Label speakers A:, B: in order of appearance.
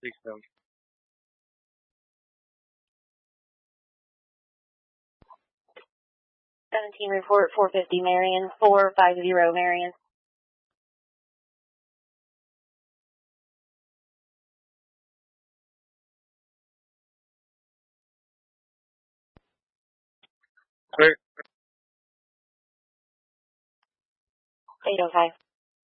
A: Please don't.
B: 17 report 450 Marion, 450 Marion.
A: Clear.
B: 805.